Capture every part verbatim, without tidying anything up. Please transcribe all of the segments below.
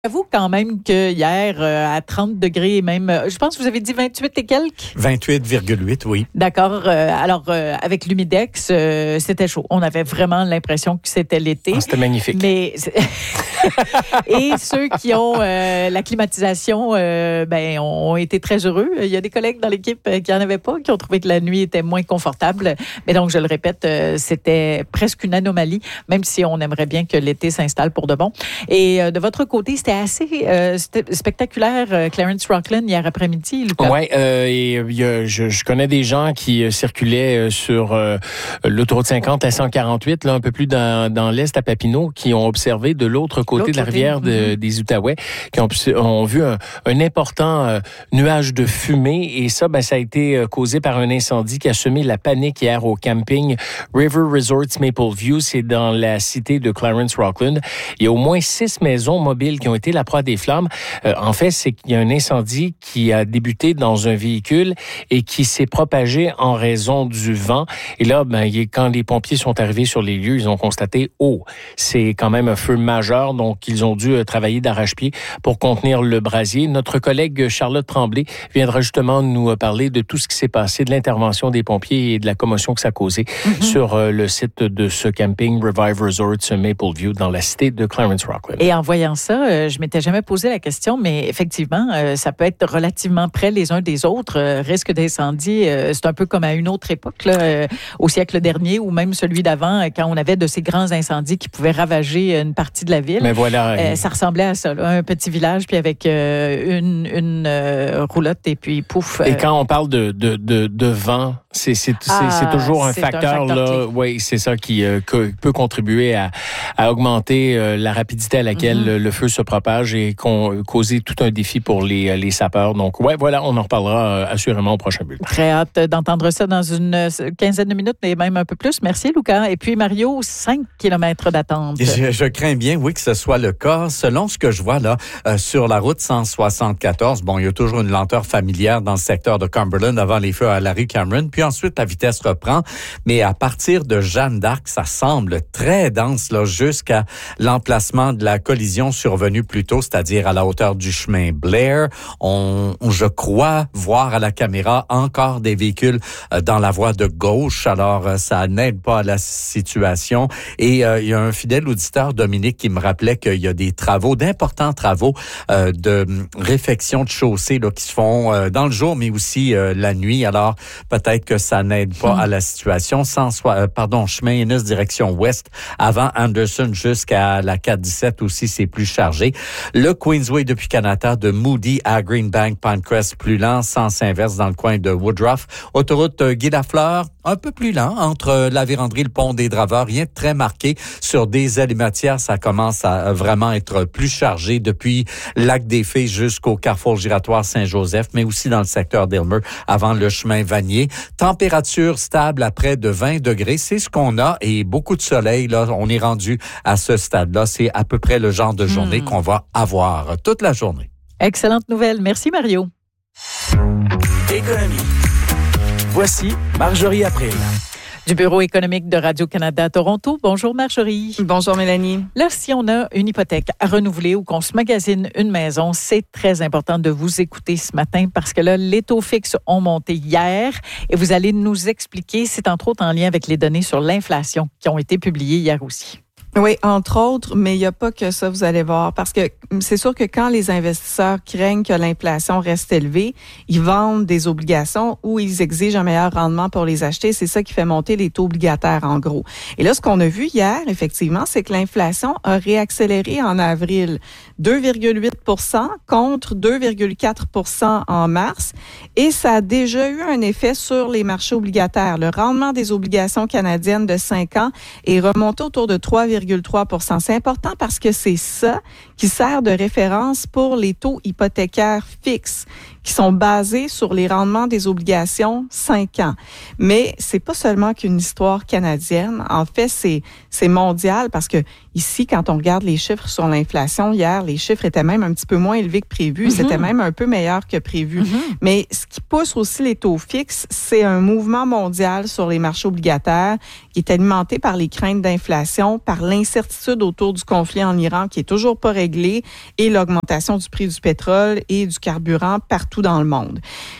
J'avoue quand même que hier, euh, à trente degrés, même, euh, je pense que vous avez dit vingt-huit et quelques? vingt-huit virgule huit, oui. D'accord. Euh, alors, euh, avec l'humidex, euh, c'était chaud. On avait vraiment l'impression que c'était l'été. Ah, c'était magnifique. Mais et ceux qui ont euh, la climatisation, euh, ben, ont été très heureux. Il y a des collègues dans l'équipe qui n'en avaient pas, qui ont trouvé que la nuit était moins confortable. Mais donc, je le répète, euh, c'était presque une anomalie, même si on aimerait bien que l'été s'installe pour de bon. Et euh, de votre côté, c'était assez euh, c'était spectaculaire, euh, Clarence Rocklin, hier après-midi, Lucas. Oui, euh, et euh, je, je connais des gens qui euh, circulaient euh, sur euh, l'autoroute cinquante, la cent quarante-huit, là, un peu plus dans, dans l'est à Papineau, qui ont observé de l'autre côté l'autre de la côté. rivière de, mm-hmm. des Outaouais, qui ont, ont vu un, un important euh, nuage de fumée. Et ça, ben, ça a été euh, causé par un incendie qui a semé la panique hier au camping River Resorts Maple View. C'est dans la cité de Clarence Rocklin. Il y a au moins six maisons mobiles qui ont été la proie des flammes. Euh, en fait, c'est qu'il y a un incendie qui a débuté dans un véhicule et qui s'est propagé en raison du vent. Et là, ben, quand les pompiers sont arrivés sur les lieux, ils ont constaté, oh, c'est quand même un feu majeur, donc ils ont dû travailler d'arrache-pied pour contenir le brasier. Notre collègue Charlotte Tremblay viendra justement nous parler de tout ce qui s'est passé, de l'intervention des pompiers et de la commotion que ça a causé mm-hmm. sur euh, le site de ce camping Revive Resorts Maple View dans la cité de Clarence Rocklin. Et en voyant ça, euh, je m'étais jamais posé la question, mais effectivement, euh, ça peut être relativement près les uns des autres. Euh, risque d'incendie, euh, c'est un peu comme à une autre époque, là, euh, au siècle dernier ou même celui d'avant, quand on avait de ces grands incendies qui pouvaient ravager une partie de la ville. Mais voilà. Euh, ça ressemblait à ça, là, un petit village, puis avec euh, une, une euh, roulotte et puis pouf. Euh... Et quand on parle de, de, de, de vent, c'est, c'est, ah, c'est, c'est toujours un c'est facteur, un facteur là. Oui, c'est ça qui euh, peut contribuer à, à augmenter euh, la rapidité à laquelle mm-hmm. le, le feu se propage et qu'on, causer tout un défi pour les, les sapeurs. Donc, ouais, voilà, on en reparlera euh, assurément au prochain bulletin. Très hâte d'entendre ça dans une quinzaine de minutes, mais même un peu plus. Merci, Lucas. Et puis, Mario, cinq kilomètres d'attente. Je, je crains bien, oui, que ce soit le cas. Selon ce que je vois là, euh, sur la route cent soixante-quatorze, bon, il y a toujours une lenteur familière dans le secteur de Cumberland avant les feux à la rue Cameron, puis ensuite, la vitesse reprend. Mais à partir de Jeanne d'Arc, ça semble très dense là, jusqu'à l'emplacement de la collision survenue plus tôt, c'est-à-dire à la hauteur du chemin Blair. On, je crois voir à la caméra encore des véhicules euh, dans la voie de gauche. Alors, euh, ça n'aide pas à la situation. Et euh, il y a un fidèle auditeur, Dominique, qui me rappelait qu'il y a des travaux, d'importants travaux euh, de réfection de chaussée là, qui se font euh, dans le jour, mais aussi euh, la nuit. Alors, peut-être que ça n'aide pas mmh. à la situation. Sans soi, euh, pardon, chemin Innis, direction ouest, avant Anderson jusqu'à la quatre dix-sept aussi, c'est plus chargé. Le Queensway depuis Canada de Moody à Greenbank, Pinecrest, plus lent, sens inverse dans le coin de Woodruff. Autoroute Guy Lafleur, un peu plus lent entre la Vérandrie et le pont des Draveurs, rien de très marqué. Sur des alimatières, ça commence à vraiment être plus chargé depuis Lac des Fées jusqu'au carrefour giratoire Saint-Joseph, mais aussi dans le secteur d'Aylmer avant le chemin Vanier. Température stable à près de vingt degrés, c'est ce qu'on a et beaucoup de soleil. Là, on est rendu à ce stade-là. C'est à peu près le genre de journée mmh. qu'on va avoir toute la journée. Excellente nouvelle. Merci, Mario. Économie. Voici Marjorie April. Du Bureau économique de Radio-Canada à Toronto. Bonjour Marjorie. Bonjour Mélanie. Là, si on a une hypothèque à renouveler ou qu'on se magasine une maison, c'est très important de vous écouter ce matin parce que là, les taux fixes ont monté hier et vous allez nous expliquer, c'est entre autres en lien avec les données sur l'inflation qui ont été publiées hier aussi. Oui, entre autres, mais il n'y a pas que ça, vous allez voir, parce que c'est sûr que quand les investisseurs craignent que l'inflation reste élevée, ils vendent des obligations ou ils exigent un meilleur rendement pour les acheter. C'est ça qui fait monter les taux obligataires, en gros. Et là, ce qu'on a vu hier, effectivement, c'est que l'inflation a réaccéléré en avril. deux virgule huit pour cent contre deux virgule quatre pour cent en mars. Et ça a déjà eu un effet sur les marchés obligataires. Le rendement des obligations canadiennes de cinq ans est remonté autour de trois virgule trois pour cent. C'est important parce que c'est ça qui sert de référence pour les taux hypothécaires fixes qui sont basés sur les rendements des obligations cinq ans. Mais c'est pas seulement qu'une histoire canadienne. En fait, c'est, c'est mondial parce que ici, quand on regarde les chiffres sur l'inflation, hier, les chiffres étaient même un petit peu moins élevés que prévu. Mm-hmm. C'était même un peu meilleur que prévu. Mm-hmm. Mais ce qui pousse aussi les taux fixes, c'est un mouvement mondial sur les marchés obligataires qui est alimenté par les craintes d'inflation, par l'incertitude autour du conflit en Iran qui est toujours pas réglé et l'augmentation du prix du pétrole et du carburant partout dans le monde.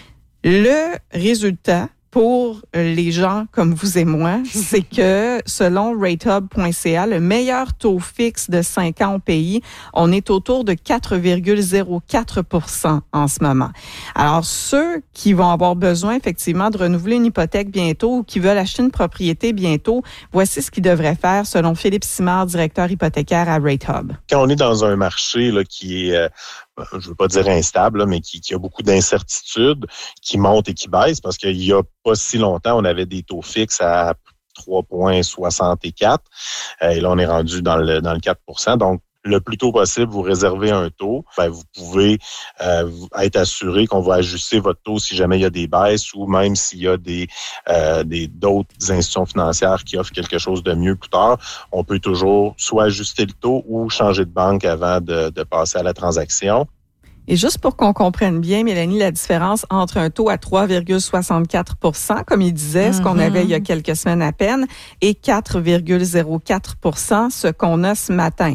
Le résultat pour les gens comme vous et moi, c'est que selon rate hub point c a, le meilleur taux fixe de cinq ans au pays, on est autour de quatre virgule zéro quatre pour cent en ce moment. Alors, ceux qui vont avoir besoin effectivement de renouveler une hypothèque bientôt ou qui veulent acheter une propriété bientôt, voici ce qu'ils devraient faire selon Philippe Simard, directeur hypothécaire à Rate Hub. Quand on est dans un marché là, qui est... Euh je ne veux pas dire instable, là, mais qui, qui a beaucoup d'incertitudes, qui monte et qui baisse, parce qu'il y a pas si longtemps, on avait des taux fixes à trois virgule soixante-quatre, et là, on est rendu dans le, dans le quatre pour cent. Donc, le plus tôt possible, vous réservez un taux. Ben, vous pouvez euh, être assuré qu'on va ajuster votre taux si jamais il y a des baisses ou même s'il y a des, euh, des d'autres institutions financières qui offrent quelque chose de mieux plus tard. On peut toujours soit ajuster le taux ou changer de banque avant de, de passer à la transaction. Et juste pour qu'on comprenne bien, Mélanie, la différence entre un taux à trois virgule soixante-quatre pour cent, comme il disait, mm-hmm. ce qu'on avait il y a quelques semaines à peine, et quatre virgule zéro quatre pour cent, ce qu'on a ce matin.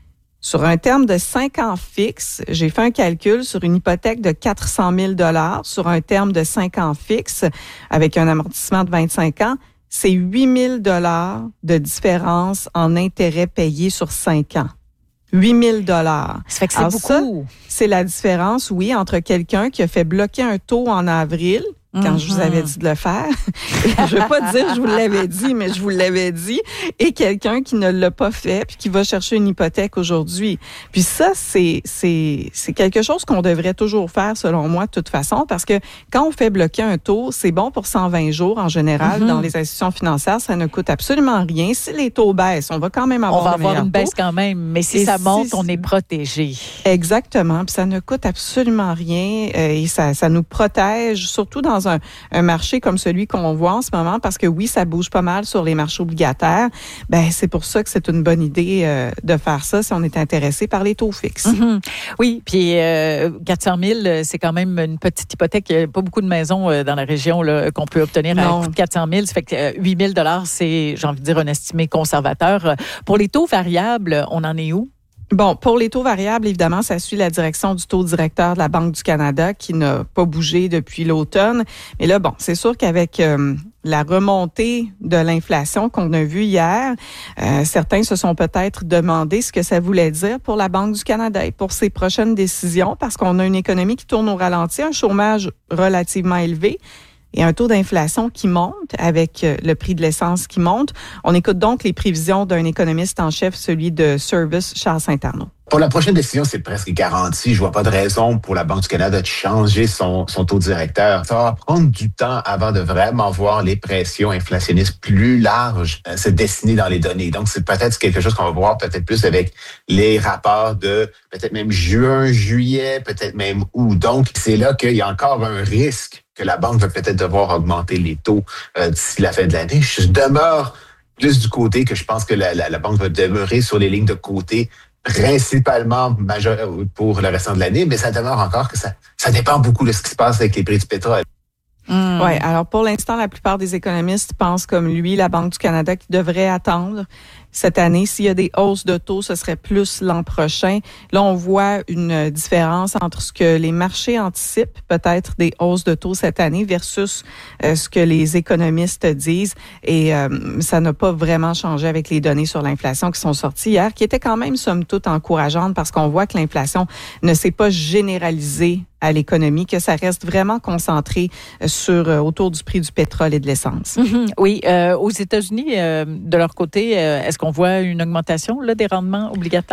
Sur un terme de cinq ans fixe, j'ai fait un calcul sur une hypothèque de quatre cent mille dollars sur un terme de cinq ans fixe avec un amortissement de vingt-cinq ans, c'est huit mille dollars de différence en intérêt payé sur cinq ans. huit mille dollars. Ça fait que c'est Alors beaucoup. Ça, c'est la différence, oui, entre quelqu'un qui a fait bloquer un taux en avril, quand mm-hmm. je vous avais dit de le faire. Je ne veux pas dire je vous l'avais dit, mais je vous l'avais dit. Et quelqu'un qui ne l'a pas fait puis qui va chercher une hypothèque aujourd'hui. Puis ça, c'est c'est c'est quelque chose qu'on devrait toujours faire, selon moi, de toute façon, parce que quand on fait bloquer un taux, c'est bon pour cent vingt jours en général. Mm-hmm. Dans les institutions financières, ça ne coûte absolument rien. Si les taux baissent, on va quand même avoir On va avoir une taux. baisse quand même, mais si et ça si, monte, on est protégé. Exactement. Puis ça ne coûte absolument rien euh, et ça, ça nous protège, surtout dans un, un marché comme celui qu'on voit en ce moment, parce que oui, ça bouge pas mal sur les marchés obligataires. Ben c'est pour ça que c'est une bonne idée euh, de faire ça si on est intéressé par les taux fixes. Mm-hmm. Oui, puis euh, quatre cent mille, c'est quand même une petite hypothèque. Il n'y a pas beaucoup de maisons euh, dans la région là, qu'on peut obtenir non. à plus de quatre cent mille. Ça fait que euh, huit mille dollars, c'est, j'ai envie de dire, un estimé conservateur. Pour les taux variables, on en est où? Bon, pour les taux variables, évidemment, ça suit la direction du taux directeur de la Banque du Canada qui n'a pas bougé depuis l'automne. Mais là, bon, c'est sûr qu'avec euh, la remontée de l'inflation qu'on a vue hier, euh, certains se sont peut-être demandé ce que ça voulait dire pour la Banque du Canada et pour ses prochaines décisions, parce qu'on a une économie qui tourne au ralenti, un chômage relativement élevé et un taux d'inflation qui monte avec le prix de l'essence qui monte. On écoute donc les prévisions d'un économiste en chef, celui de Service, Charles Saint-Arnaud. Pour la prochaine décision, c'est presque garanti. Je vois pas de raison pour la Banque du Canada de changer son, son taux directeur. Ça va prendre du temps avant de vraiment voir les pressions inflationnistes plus larges euh, se dessiner dans les données. Donc, c'est peut-être quelque chose qu'on va voir peut-être plus avec les rapports de peut-être même juin, juillet, peut-être même août. Donc, c'est là qu'il y a encore un risque que la banque va peut-être devoir augmenter les taux euh, d'ici la fin de l'année. Je demeure plus du côté que je pense que la, la, la banque va demeurer sur les lignes de côté principalement majeur pour le restant de l'année, mais ça demeure encore que ça, ça dépend beaucoup de ce qui se passe avec les prix du pétrole. Mmh. Oui, alors pour l'instant, la plupart des économistes pensent comme lui, la Banque du Canada, qui devrait attendre cette année. S'il y a des hausses de taux, ce serait plus l'an prochain. Là, on voit une différence entre ce que les marchés anticipent, peut-être des hausses de taux cette année, versus euh, ce que les économistes disent. Et euh, ça n'a pas vraiment changé avec les données sur l'inflation qui sont sorties hier, qui étaient quand même, somme toute, encourageantes, parce qu'on voit que l'inflation ne s'est pas généralisée à l'économie, que ça reste vraiment concentré sur euh, autour du prix du pétrole et de l'essence. Mm-hmm. Oui, euh, aux États-Unis, euh, de leur côté, euh, est-ce qu'on voit une augmentation là, des rendements obligataires?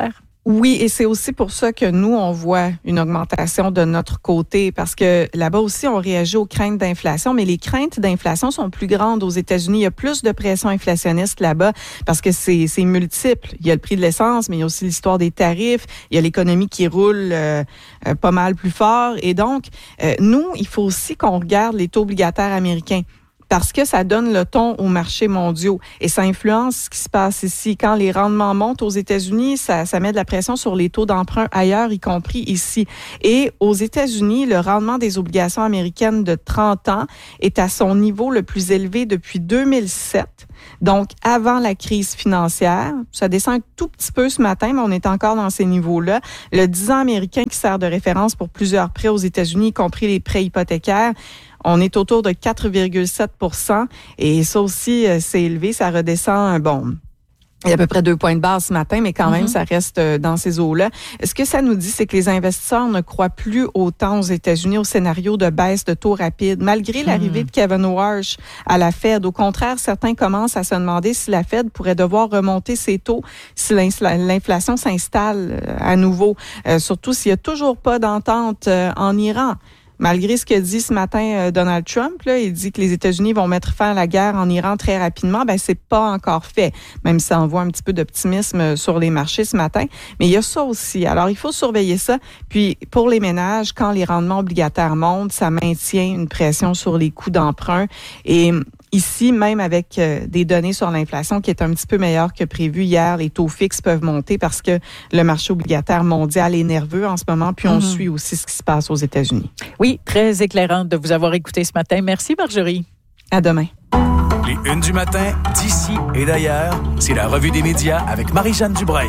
Oui, et c'est aussi pour ça que nous, on voit une augmentation de notre côté, parce que là-bas aussi, on réagit aux craintes d'inflation, mais les craintes d'inflation sont plus grandes aux États-Unis. Il y a plus de pression inflationniste là-bas parce que c'est, c'est multiple. Il y a le prix de l'essence, mais il y a aussi l'histoire des tarifs. Il y a l'économie qui roule euh, euh, pas mal plus fort. Et donc, euh, nous, il faut aussi qu'on regarde les taux obligataires américains, parce que ça donne le ton aux marchés mondiaux et ça influence ce qui se passe ici. Quand les rendements montent aux États-Unis, ça, ça met de la pression sur les taux d'emprunt ailleurs, y compris ici. Et aux États-Unis, le rendement des obligations américaines de trente ans est à son niveau le plus élevé depuis deux mille sept, donc avant la crise financière. Ça descend un tout petit peu ce matin, mais on est encore dans ces niveaux-là. Le dix ans américain qui sert de référence pour plusieurs prêts aux États-Unis, y compris les prêts hypothécaires, on est autour de quatre virgule sept pour cent et ça aussi, c'est élevé. Ça redescend, bon, il y a à peu près deux points de base ce matin, mais quand même, mm-hmm. ça reste dans ces eaux-là. Ce que ça nous dit, c'est que les investisseurs ne croient plus autant aux États-Unis au scénario de baisse de taux rapide, malgré mm-hmm. l'arrivée de Kevin Warsh à la Fed. Au contraire, certains commencent à se demander si la Fed pourrait devoir remonter ses taux si l'inflation s'installe à nouveau, euh, surtout s'il n'y a toujours pas d'entente euh, en Iran. Malgré ce que dit ce matin euh, Donald Trump, là, il dit que les États-Unis vont mettre fin à la guerre en Iran très rapidement. Ben c'est pas encore fait, même si ça envoie un petit peu d'optimisme sur les marchés ce matin. Mais il y a ça aussi. Alors il faut surveiller ça. Puis pour les ménages, quand les rendements obligataires montent, ça maintient une pression sur les coûts d'emprunt. Et ici, même avec euh, des données sur l'inflation qui est un petit peu meilleure que prévu hier, les taux fixes peuvent monter parce que le marché obligataire mondial est nerveux en ce moment. Puis on mm-hmm. suit aussi ce qui se passe aux États-Unis. Oui, très éclairant de vous avoir écouté ce matin. Merci, Marjorie. À demain. Les Une du matin, d'ici et d'ailleurs, c'est la revue des médias avec Marie-Jeanne Dubreuil.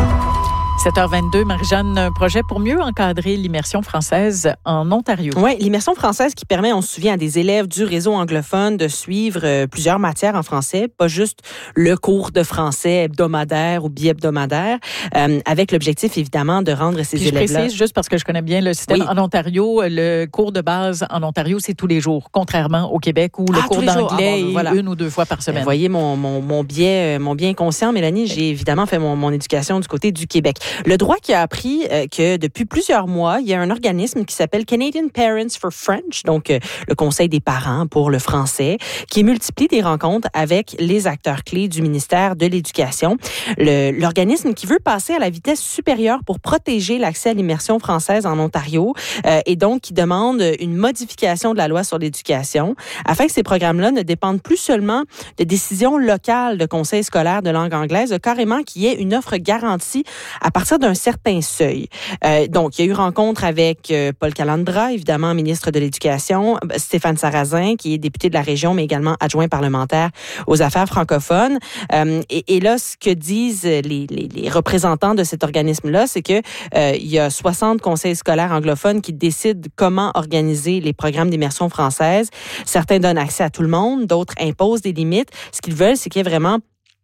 sept heures vingt-deux, Marie-Jeanne, un projet pour mieux encadrer l'immersion française en Ontario. Oui, l'immersion française qui permet, on se souvient, à des élèves du réseau anglophone de suivre euh, plusieurs matières en français, pas juste le cours de français hebdomadaire ou bi-hebdomadaire, euh, avec l'objectif, évidemment, de rendre ces Puis élèves-là... Je précise, juste parce que je connais bien le système, oui. En Ontario, le cours de base en Ontario, c'est tous les jours, contrairement au Québec où le ah, cours d'anglais ah, bon, voilà. est une ou deux fois par semaine. Vous voyez mon, mon, mon, biais, mon biais inconscient, Mélanie, j'ai évidemment fait mon, mon éducation du côté du Québec. Le droit qui a appris euh, que depuis plusieurs mois, il y a un organisme qui s'appelle Canadian Parents for French, donc euh, le Conseil des parents pour le français, qui multiplie des rencontres avec les acteurs clés du ministère de l'Éducation. Le, l'organisme qui veut passer à la vitesse supérieure pour protéger l'accès à l'immersion française en Ontario euh, et donc qui demande une modification de la loi sur l'éducation afin que ces programmes-là ne dépendent plus seulement de décisions locales de conseils scolaires de langue anglaise, carrément qu'il y ait une offre garantie à partir d'un certain seuil. Euh, donc, il y a eu rencontre avec euh, Paul Calandra, évidemment, ministre de l'Éducation, Stéphane Sarrazin, qui est député de la région, mais également adjoint parlementaire aux affaires francophones. Euh, et, et là, ce que disent les, les, les représentants de cet organisme-là, c'est que euh, il y a soixante conseils scolaires anglophones qui décident comment organiser les programmes d'immersion française. Certains donnent accès à tout le monde, d'autres imposent des limites. Ce qu'ils veulent, c'est qu'il y ait vraiment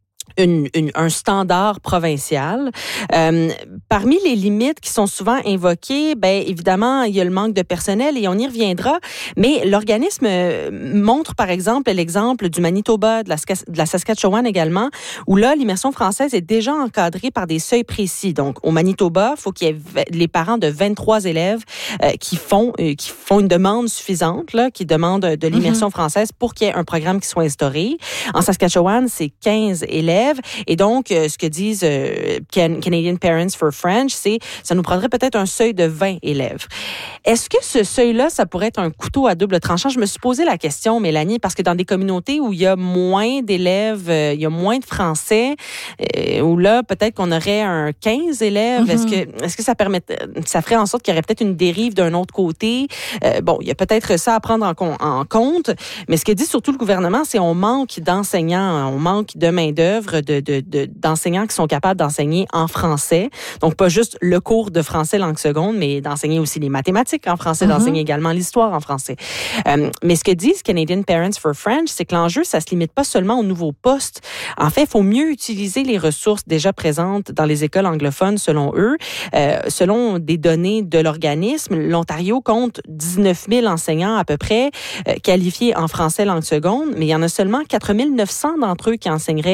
Une, une, un standard provincial. Euh, parmi les limites qui sont souvent invoquées, ben évidemment, il y a le manque de personnel et on y reviendra, mais l'organisme montre par exemple l'exemple du Manitoba, de la, de la Saskatchewan également, où là, l'immersion française est déjà encadrée par des seuils précis. Donc, au Manitoba, il faut qu'il y ait les parents de vingt-trois élèves euh, qui font euh, qui font une demande suffisante, là, qui demandent de l'immersion mm-hmm. française pour qu'il y ait un programme qui soit instauré. En Saskatchewan, c'est quinze élèves. Et donc, euh, ce que disent euh, Can- Canadian Parents for French, c'est ça nous prendrait peut-être un seuil de vingt élèves. Est-ce que ce seuil-là, ça pourrait être un couteau à double tranchant? Je me suis posé la question, Mélanie, parce que dans des communautés où il y a moins d'élèves, euh, il y a moins de Français, euh, où là, peut-être qu'on aurait un quinze élèves. Mm-hmm. Est-ce que, est-ce que ça permet, ça ferait en sorte qu'il y aurait peut-être une dérive d'un autre côté? Euh, bon, il y a peut-être ça à prendre en, en compte, mais ce que dit surtout le gouvernement, c'est on manque d'enseignants, on manque de main-d'œuvre, De, de, de, d'enseignants qui sont capables d'enseigner en français. Donc, pas juste le cours de français langue seconde, mais d'enseigner aussi les mathématiques en français, mm-hmm. d'enseigner également l'histoire en français. Euh, mais ce que disent Canadian Parents for French, c'est que l'enjeu, ça se limite pas seulement aux nouveaux postes. En fait, il faut mieux utiliser les ressources déjà présentes dans les écoles anglophones, selon eux. Euh, selon des données de l'organisme, l'Ontario compte dix-neuf mille enseignants à peu près euh, qualifiés en français langue seconde, mais il y en a seulement quatre mille neuf cents d'entre eux qui enseigneraient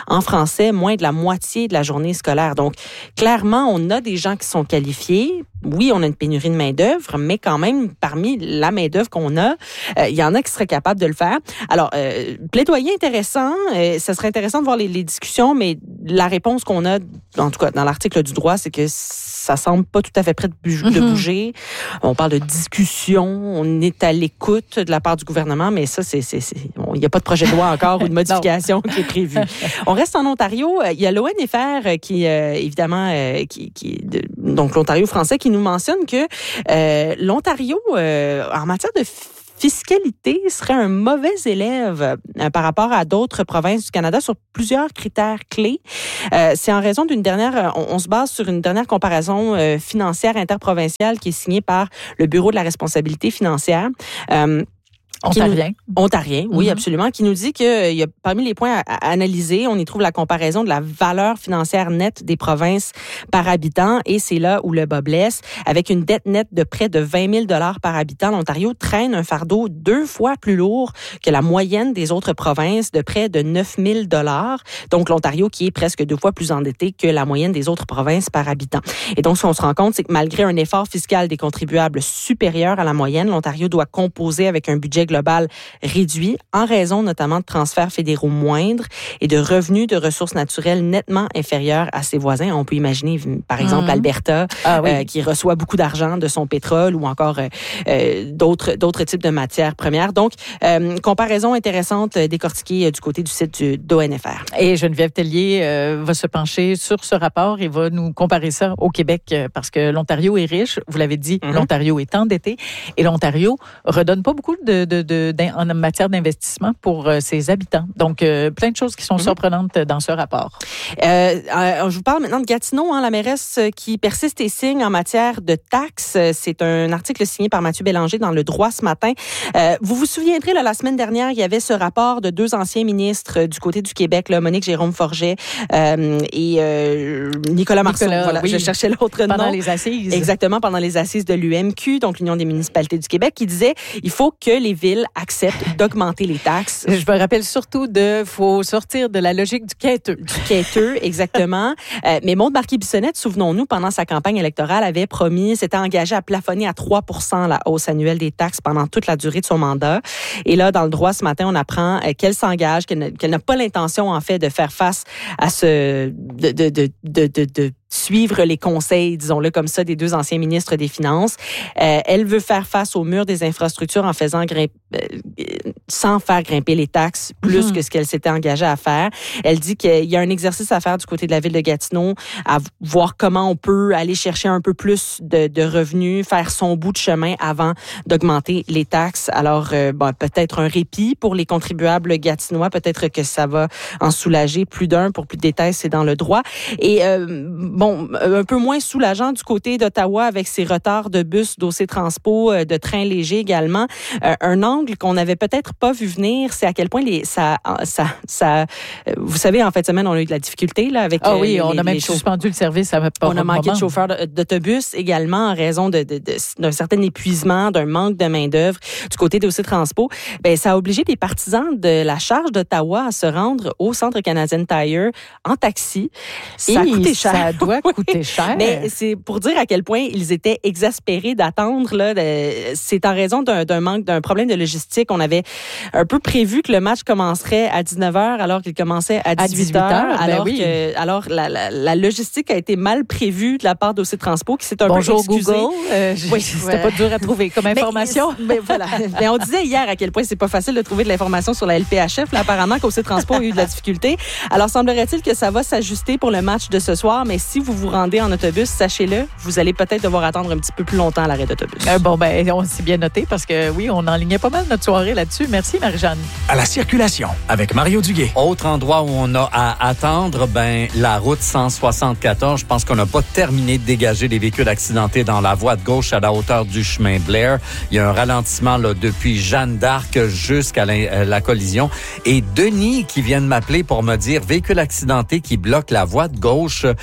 en français moins de la moitié de la journée scolaire. Donc, clairement, on a des gens qui sont qualifiés. Oui, on a une pénurie de main-d'œuvre, mais quand même, parmi la main-d'œuvre qu'on a, euh, il y en a qui seraient capables de le faire. Alors, euh, plaidoyer intéressant. Euh, ça serait intéressant de voir les, les discussions, mais la réponse qu'on a, en tout cas, dans l'article du droit, c'est que ça semble pas tout à fait prêt de, bu- de bouger. On parle de discussion, on est à l'écoute de la part du gouvernement, mais ça, c'est, c'est, c'est il n'y a pas de projet de loi encore ou de modification qui est prévue. On reste en Ontario. Il y a l'O N F R qui, euh, évidemment, euh, qui, qui de, donc l'Ontario français, qui nous mentionne que euh, l'Ontario, euh, en matière de fiscalité, serait un mauvais élève euh, par rapport à d'autres provinces du Canada sur plusieurs critères clés. Euh, c'est en raison d'une dernière, on, on se base sur une dernière comparaison euh, financière interprovinciale qui est signée par le Bureau de la responsabilité financière. Euh, Ontarien. Nous, ontarien, oui, mm-hmm. absolument, qui nous dit que y a, parmi les points à, à analyser, on y trouve la comparaison de la valeur financière nette des provinces par habitant, et c'est là où le bas blesse. Avec une dette nette de près de vingt mille dollars par habitant, l'Ontario traîne un fardeau deux fois plus lourd que la moyenne des autres provinces de près de neuf mille dollars. Donc, l'Ontario qui est presque deux fois plus endetté que la moyenne des autres provinces par habitant. Et donc, ce qu'on se rend compte, c'est que malgré un effort fiscal des contribuables supérieur à la moyenne, l'Ontario doit composer avec un budget global réduit en raison notamment de transferts fédéraux moindres et de revenus de ressources naturelles nettement inférieurs à ses voisins. On peut imaginer, par exemple, mmh. l'Alberta, ah, oui. euh, qui reçoit beaucoup d'argent de son pétrole ou encore euh, euh, d'autres, d'autres types de matières premières. Donc, euh, comparaison intéressante décortiquée du côté du site du, d'O N F R. Et Geneviève Tellier euh, va se pencher sur ce rapport et va nous comparer ça au Québec euh, parce que l'Ontario est riche, vous l'avez dit, mmh. l'Ontario est endetté et l'Ontario redonne pas beaucoup de, de, de en matière d'investissement pour euh, ses habitants. Donc, euh, plein de choses qui sont mm-hmm. surprenantes dans ce rapport. Euh, euh, je vous parle maintenant de Gatineau, hein, la mairesse qui persiste et signe en matière de taxes. C'est un article signé par Mathieu Bélanger dans Le Droit ce matin. Euh, vous vous souviendrez, là, la semaine dernière, il y avait ce rapport de deux anciens ministres du côté du Québec, là, Monique Jérôme-Forget euh, et euh, Nicolas Marceau. Nicolas, voilà, oui. Je cherchais l'autre nom. Pendant les assises. Exactement, pendant les assises de l'U M Q, donc l'Union des municipalités du Québec, qui disait il faut que les villes acceptent d'augmenter les taxes. Je me rappelle surtout de faut sortir de la logique du quêteux. Du quêteux, exactement. euh, mais Maude Marquis-Bissonnette, souvenons-nous, pendant sa campagne électorale, avait promis, s'était engagé à plafonner à trois pour cent la hausse annuelle des taxes pendant toute la durée de son mandat. Et là, dans Le Droit, ce matin, on apprend euh, qu'elle s'engage, qu'elle, ne, qu'elle n'a pas l'intention, en fait, de faire face à ce... de, de, de, de, de, de suivre les conseils, disons-le comme ça, des deux anciens ministres des Finances. Euh, elle veut faire face au mur des infrastructures en faisant grimper, euh, sans faire grimper les taxes plus mmh. que ce qu'elle s'était engagée à faire. Elle dit qu'il y a un exercice à faire du côté de la ville de Gatineau, à voir comment on peut aller chercher un peu plus de, de revenus, faire son bout de chemin avant d'augmenter les taxes. Alors, euh, bon, peut-être un répit pour les contribuables gatinois, peut-être que ça va en soulager plus d'un. Pour plus de détails, c'est dans Le Droit. Et euh, bon, un peu moins soulageant du côté d'Ottawa avec ses retards de bus, d'O C Transpo, de trains légers également. Euh, un angle qu'on n'avait peut-être pas vu venir, c'est à quel point les, ça, ça, ça, vous savez, en fin de semaine, on a eu de la difficulté là avec. Ah oui, les, on les, a même les suspendu le service. Ça on a manqué de chauffeurs d'autobus également en raison de, de, de, d'un certain épuisement, d'un manque de main d'œuvre du côté d'O C Transpo. Ben, ça a obligé des partisans de la charge d'Ottawa à se rendre au Centre Canadian Tire en taxi. Ça a coûté cher. Ça doit coûter cher. Mais c'est pour dire à quel point ils étaient exaspérés d'attendre. Là, de, c'est en raison d'un, d'un manque, d'un problème de logistique. On avait un peu prévu que le match commencerait à dix-neuf heures alors qu'il commençait à dix-huit heures. Alors, ben oui. que, alors la, la, la logistique a été mal prévue de la part d'O C Transpo qui s'est un Bonjour peu excusé. Google. Euh, oui, c'était ouais. pas dur à trouver comme information. Mais, mais voilà. Mais on disait hier à quel point c'est pas facile de trouver de l'information sur la L P H F. Là, apparemment qu'O C Transpo a eu de la difficulté. Alors semblerait-il que ça va s'ajuster pour le match de ce soir. Mais si vous vous rendez en autobus, sachez-le, vous allez peut-être devoir attendre un petit peu plus longtemps à l'arrêt d'autobus. Euh, bon, ben, on s'est bien noté parce que oui, on enlignait pas mal notre soirée là-dessus. Merci, Marie-Jeanne. À la circulation avec Mario Duguay. Autre endroit où on a à attendre, ben, la route cent soixante-quatorze. Je pense qu'on n'a pas terminé de dégager les véhicules accidentés dans la voie de gauche à la hauteur du chemin Blair. Il y a un ralentissement là, depuis Jeanne d'Arc jusqu'à la, la collision. Et Denis qui vient de m'appeler pour me dire véhicule accidenté qui bloque la voie de gauche sur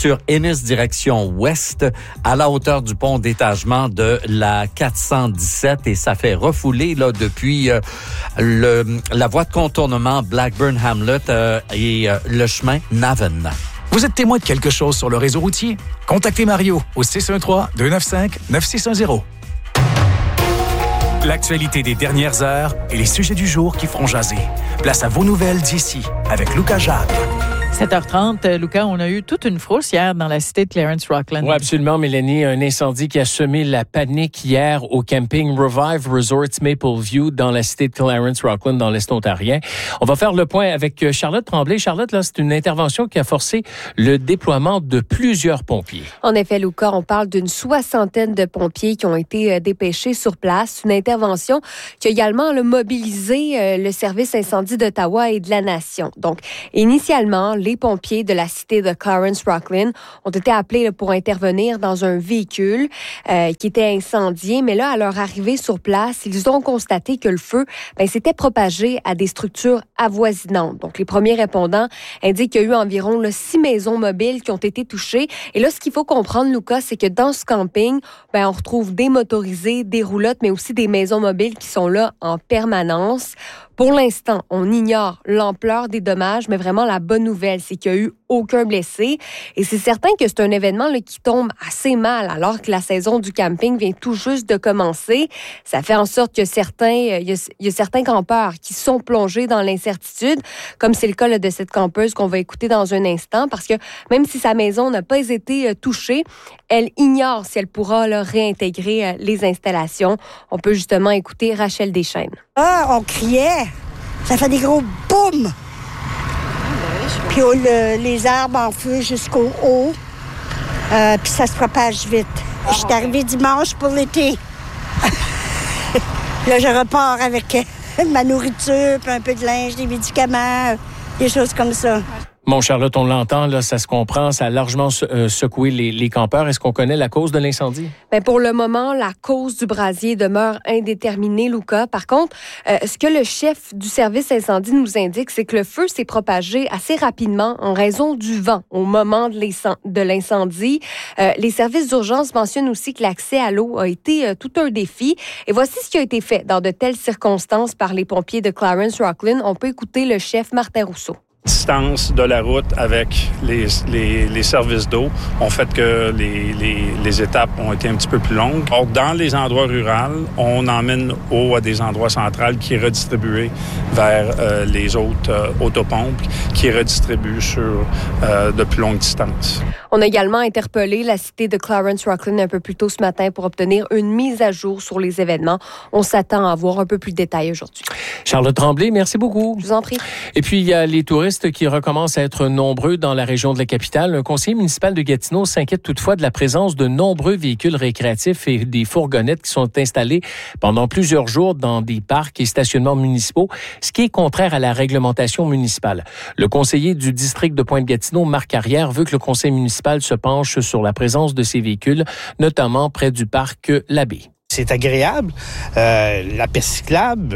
sur Ennis, direction ouest, à la hauteur du pont d'étagement de la quatre cent dix-sept, et ça fait refouler là depuis euh, le, la voie de contournement Blackburn-Hamlet euh, et euh, le chemin Navan. Vous êtes témoin de quelque chose sur le réseau routier? Contactez Mario au six un trois, deux neuf cinq, neuf six un zéro. L'actualité des dernières heures et les sujets du jour qui feront jaser. Place à vos nouvelles d'ici avec Lucas Jacques. sept heures trente, Lucas, on a eu toute une frousse hier dans la cité de Clarence Rockland. Oui, absolument, Mélanie. Un incendie qui a semé la panique hier au camping Revive Resorts Mapleview dans la cité de Clarence Rockland dans l'Est ontarien. On va faire le point avec Charlotte Tremblay. Charlotte, là, c'est une intervention qui a forcé le déploiement de plusieurs pompiers. En effet, Lucas, on parle d'une soixantaine de pompiers qui ont été dépêchés sur place. Une intervention qui a également là, mobilisé le service incendie d'Ottawa et de la Nation. Donc, initialement, les pompiers de la cité de Clarence Rockland ont été appelés pour intervenir dans un véhicule euh, qui était incendié. Mais là, à leur arrivée sur place, ils ont constaté que le feu ben, s'était propagé à des structures avoisinantes. Donc, les premiers répondants indiquent qu'il y a eu environ là, six maisons mobiles qui ont été touchées. Et là, ce qu'il faut comprendre, Lucas, c'est que dans ce camping, ben, on retrouve des motorisés, des roulottes, mais aussi des maisons mobiles qui sont là en permanence. Pour l'instant, on ignore l'ampleur des dommages, mais vraiment la bonne nouvelle, c'est qu'il n'y a eu aucun blessé. Et c'est certain que c'est un événement là, qui tombe assez mal alors que la saison du camping vient tout juste de commencer. Ça fait en sorte que certains, il y a, il y a certains campeurs qui sont plongés dans l'incertitude, comme c'est le cas là, de cette campeuse qu'on va écouter dans un instant, parce que même si sa maison n'a pas été touchée, elle ignore si elle pourra là, réintégrer les installations. On peut justement écouter Rachel Deschênes. Ah, on criait. Ça fait des gros boum. Puis oh, le, les arbres en feu jusqu'au haut. Euh, puis ça se propage vite. Je suis arrivée dimanche pour l'été. Là, je repars avec ma nourriture, puis un peu de linge, des médicaments, des choses comme ça. Bon, Charlotte, on l'entend, là, ça se comprend, ça a largement euh, secoué les, les campeurs. Est-ce qu'on connaît la cause de l'incendie? Bien, pour le moment, la cause du brasier demeure indéterminée, Lucas. Par contre, euh, ce que le chef du service incendie nous indique, c'est que le feu s'est propagé assez rapidement en raison du vent au moment de l'incendie. Euh, les services d'urgence mentionnent aussi que l'accès à l'eau a été euh, tout un défi. Et voici ce qui a été fait dans de telles circonstances par les pompiers de Clarence Rockland. On peut écouter le chef Martin Rousseau. Distance de la route avec les, les, les services d'eau ont fait que les, les, les étapes ont été un petit peu plus longues. Or, dans les endroits ruraux, on emmène eau à des endroits centrales qui est redistribué vers euh, les autres euh, autopompes qui redistribuent sur euh, de plus longues distances. On a également interpellé la cité de Clarence Rockland un peu plus tôt ce matin pour obtenir une mise à jour sur les événements. On s'attend à avoir un peu plus de détails aujourd'hui. Charlotte Tremblay, merci beaucoup. Je vous en prie. Et puis, il y a les touristes qui recommencent à être nombreux dans la région de la capitale. Un conseiller municipal de Gatineau s'inquiète toutefois de la présence de nombreux véhicules récréatifs et des fourgonnettes qui sont installés pendant plusieurs jours dans des parcs et stationnements municipaux, ce qui est contraire à la réglementation municipale. Le conseiller du district de Pointe-Gatineau, Marc Carrière, veut que le conseil municipal se penche sur la présence de ces véhicules, notamment près du parc L'Abbé. C'est agréable. Euh, la piste cyclable,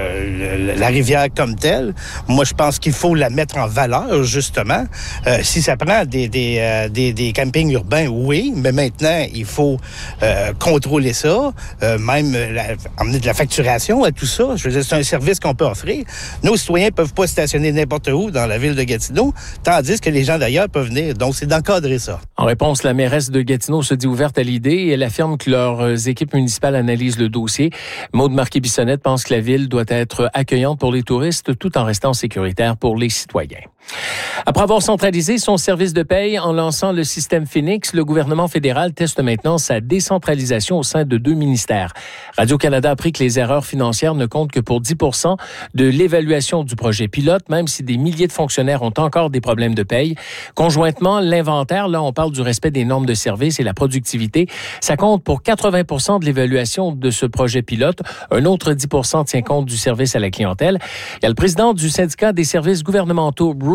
euh, la rivière comme telle, moi, je pense qu'il faut la mettre en valeur, justement. Euh, si ça prend des, des, euh, des, des campings urbains, oui, mais maintenant, il faut euh, contrôler ça, euh, même la, emmener de la facturation à tout ça. Je veux dire, c'est un service qu'on peut offrir. Nos citoyens peuvent pas stationner n'importe où dans la ville de Gatineau, tandis que les gens d'ailleurs peuvent venir. Donc, c'est d'encadrer ça. En réponse, la mairesse de Gatineau se dit ouverte à l'idée et elle affirme que leurs équipes municipales analyse le dossier. Maude Marquet-Bissonnette pense que la ville doit être accueillante pour les touristes tout en restant sécuritaire pour les citoyens. Après avoir centralisé son service de paye en lançant le système Phoenix, le gouvernement fédéral teste maintenant sa décentralisation au sein de deux ministères. Radio-Canada a appris que les erreurs financières ne comptent que pour dix pour cent de l'évaluation du projet pilote, même si des milliers de fonctionnaires ont encore des problèmes de paye. Conjointement, l'inventaire, là, on parle du respect des normes de service et la productivité, ça compte pour quatre-vingts pour cent de l'évaluation de ce projet pilote. Un autre dix pour cent tient compte du service à la clientèle. Il y a le président du syndicat des services gouvernementaux, Bruce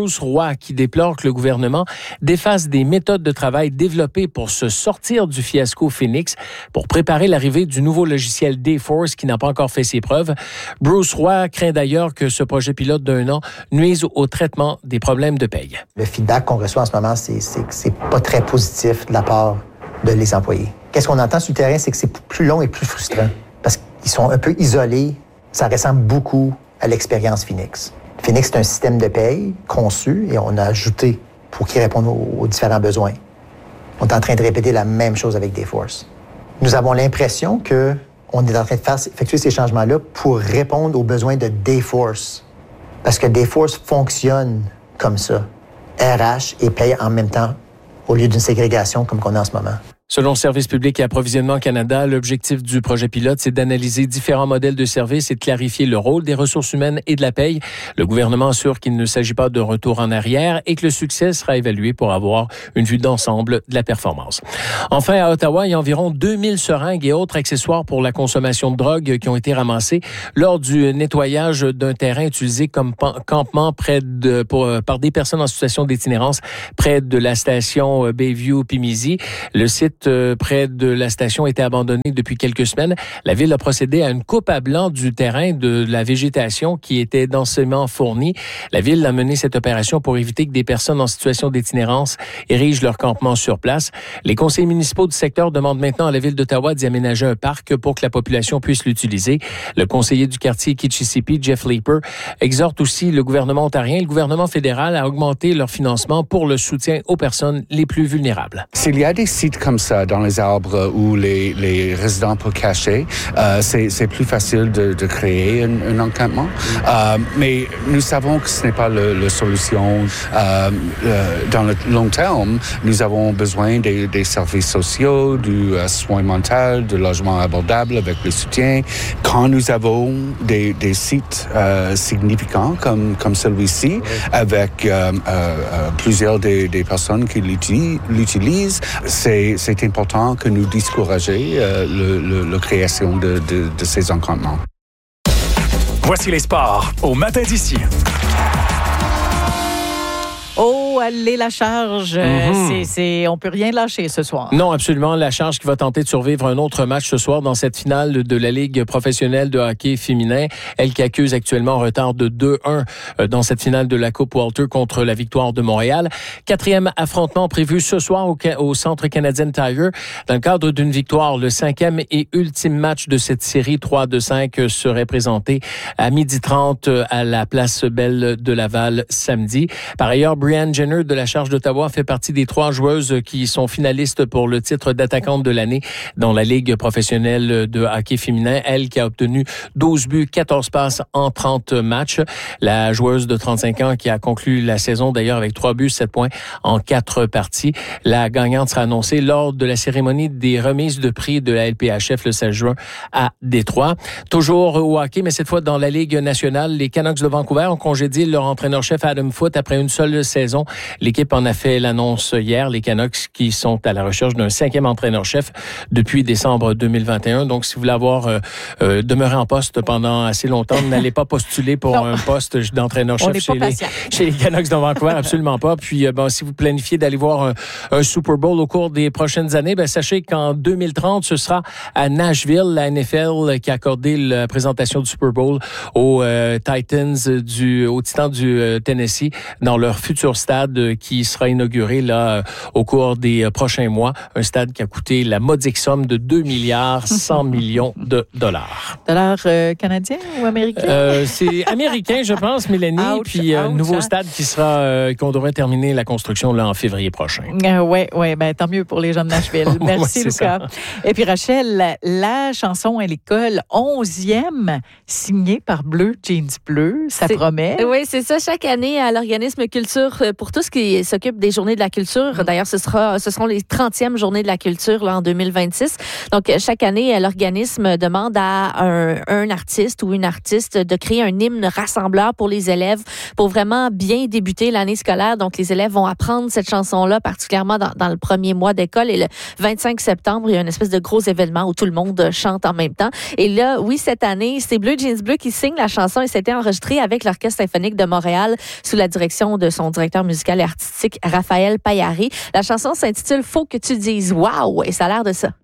Bruce Roy, qui déplore que le gouvernement défasse des méthodes de travail développées pour se sortir du fiasco Phoenix, pour préparer l'arrivée du nouveau logiciel Dayforce qui n'a pas encore fait ses preuves. Bruce Roy craint d'ailleurs que ce projet pilote d'un an nuise au traitement des problèmes de paye. Le feedback qu'on reçoit en ce moment, c'est, c'est que c'est pas très positif de la part de les employés. Qu'est-ce qu'on entend sur le terrain, c'est que c'est plus long et plus frustrant parce qu'ils sont un peu isolés. Ça ressemble beaucoup à l'expérience Phoenix. Phoenix, c'est un système de paye conçu et on a ajouté pour qu'il réponde aux, aux différents besoins. On est en train de répéter la même chose avec Dayforce. Nous avons l'impression que on est en train de faire effectuer ces changements-là pour répondre aux besoins de Dayforce. Parce que Dayforce fonctionne comme ça. R H et paye en même temps, au lieu d'une ségrégation comme qu'on a en ce moment. Selon Service public et approvisionnement Canada, l'objectif du projet pilote, c'est d'analyser différents modèles de services et de clarifier le rôle des ressources humaines et de la paye. Le gouvernement assure qu'il ne s'agit pas de retour en arrière et que le succès sera évalué pour avoir une vue d'ensemble de la performance. Enfin, à Ottawa, il y a environ deux mille seringues et autres accessoires pour la consommation de drogue qui ont été ramassés lors du nettoyage d'un terrain utilisé comme campement près de, pour, par des personnes en situation d'itinérance près de la station Bayview-Pimisi. Le site près de la station était abandonnée depuis quelques semaines. La ville a procédé à une coupe à blanc du terrain de la végétation qui était densément fournie. La ville a mené cette opération pour éviter que des personnes en situation d'itinérance érigent leur campement sur place. Les conseillers municipaux du secteur demandent maintenant à la ville d'Ottawa d'y aménager un parc pour que la population puisse l'utiliser. Le conseiller du quartier Kitchissippi, Jeff Leeper, exhorte aussi le gouvernement ontarien et le gouvernement fédéral à augmenter leur financement pour le soutien aux personnes les plus vulnérables. S'il y a des sites comme ça dans les arbres où les, les résidents peuvent cacher, euh, c'est, c'est plus facile de, de créer un, un encampement. Euh, mais nous savons que ce n'est pas la solution. Euh, euh, dans le long terme, nous avons besoin des, des services sociaux, du euh, soin mental, du logement abordable avec le soutien. Quand nous avons des, des sites euh, significants comme, comme celui-ci, avec euh, euh, plusieurs des, des personnes qui l'utilisent, c'est, c'est important que nous discouragions euh, le, le, la création de, de, de ces encampements. Voici les sports au matin d'ici. Oh, allez, la charge. Mm-hmm. C'est, c'est, on peut rien lâcher ce soir. Non, absolument. La charge qui va tenter de survivre un autre match ce soir dans cette finale de la Ligue professionnelle de hockey féminin. Elle qui accuse actuellement un retard de deux un dans cette finale de la Coupe Walter contre la Victoire de Montréal. Quatrième affrontement prévu ce soir au, au Centre Canadien Tire. Dans le cadre d'une victoire, le cinquième et ultime match de cette série trois de cinq serait présenté à midi trente à la Place Belle de Laval samedi. Par ailleurs, Brianne Jenner de la Charge d'Ottawa fait partie des trois joueuses qui sont finalistes pour le titre d'attaquante de l'année dans la Ligue professionnelle de hockey féminin. Elle qui a obtenu douze buts, quatorze passes en trente matchs. La joueuse de trente-cinq ans qui a conclu la saison d'ailleurs avec trois buts, sept points en quatre parties. La gagnante sera annoncée lors de la cérémonie des remises de prix de la L P H F le seize juin à Détroit. Toujours au hockey, mais cette fois dans la Ligue nationale, les Canucks de Vancouver ont congédié leur entraîneur-chef Adam Foote après une seule saison. L'équipe en a fait l'annonce hier. Les Canucks qui sont à la recherche d'un cinquième entraîneur-chef depuis décembre deux mille vingt et un. Donc, si vous voulez avoir euh, euh, demeuré en poste pendant assez longtemps, n'allez pas postuler pour non. un poste d'entraîneur-chef chez les, chez les Canucks de Vancouver. Absolument pas. Puis, euh, bon, si vous planifiez d'aller voir un, un Super Bowl au cours des prochaines années, ben, sachez qu'en deux mille trente, ce sera à Nashville, la N F L qui a accordé la présentation du Super Bowl aux euh, Titans, du, aux Titans du euh, Tennessee, dans leur futur stade qui sera inauguré là au cours des prochains mois. Un stade qui a coûté la modique somme de deux milliards cent millions de dollars. Dollars euh, canadiens ou américains? Euh, c'est américain, je pense, Mélanie. Ouch, puis un euh, nouveau hein? stade qui sera, euh, qu'on devrait terminer la construction là en février prochain. Euh, oui, oui, ben tant mieux pour les gens de Nashville. Merci, ouais, Lucas. Ça. Et puis Rachel, la, la chanson à l'école, onzième, signée par Bleu Jeans Bleu, ça c'est, promet. Oui, c'est ça. Chaque année, à l'organisme Culture culture pour tous qui s'occupent des journées de la culture. Mmh. D'ailleurs, ce sera, ce seront les trentième journées de la culture là, en deux mille vingt-six. Donc, chaque année, l'organisme demande à un, un artiste ou une artiste de créer un hymne rassembleur pour les élèves pour vraiment bien débuter l'année scolaire. Donc, les élèves vont apprendre cette chanson-là, particulièrement dans, dans le premier mois d'école. Et le vingt-cinq septembre, il y a une espèce de gros événement où tout le monde chante en même temps. Et là, oui, cette année, c'est Bleu Jeans Bleu qui signe la chanson et c'était enregistré avec l'Orchestre symphonique de Montréal sous la direction de son directeur musical et artistique, Raphaël Paillari. La chanson s'intitule « Faut que tu dises wow » et ça a l'air de ça.